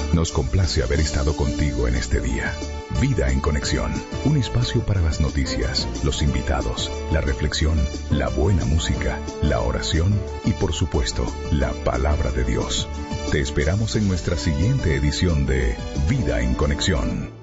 Nos complace haber estado contigo en este día. Vida en Conexión, un espacio para las noticias, los invitados, la reflexión, la buena música, la oración y por supuesto, la palabra de Dios. Te esperamos en nuestra siguiente edición de Vida en Conexión.